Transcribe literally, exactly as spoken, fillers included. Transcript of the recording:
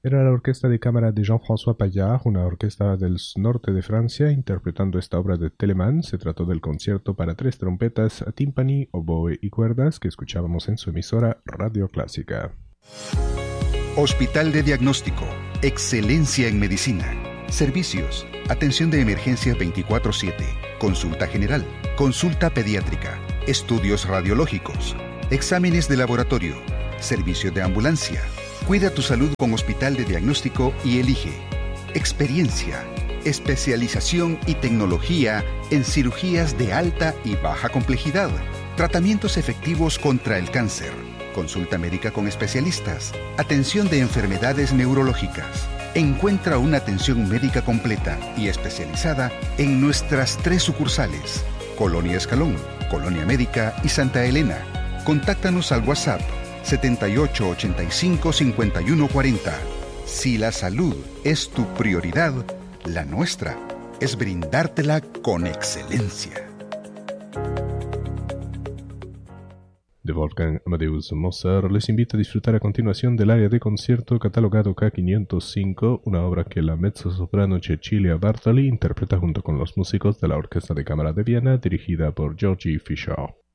Era la orquesta de cámara de Jean-François Paillard, una orquesta del norte de Francia, interpretando esta obra de Telemann. Se trató del concierto para tres trompetas, timpani, oboe y cuerdas que escuchábamos en su emisora Radio Clásica. Hospital de Diagnóstico. Excelencia en medicina. Servicios. Atención de emergencia veinticuatro siete. Consulta general. Consulta pediátrica. Estudios radiológicos. Exámenes de laboratorio. Servicio de ambulancia. Cuida tu salud con Hospital de Diagnóstico y elige. Experiencia, especialización y tecnología en cirugías de alta y baja complejidad. Tratamientos efectivos contra el cáncer. Consulta médica con especialistas. Atención de enfermedades neurológicas. Encuentra una atención médica completa y especializada en nuestras tres sucursales. Colonia Escalón, Colonia Médica y Santa Elena. Contáctanos al WhatsApp setenta y ocho ochenta y cinco cincuenta y uno cuarenta. Si la salud es tu prioridad, la nuestra es brindártela con excelencia. De Wolfgang Amadeus Mozart les invita a disfrutar a continuación del área de concierto catalogado K quinientos cinco, una obra que la mezzosoprano Cecilia Bartoli interpreta junto con los músicos de la Orquesta de Cámara de Viena, dirigida por Georgy Fischer.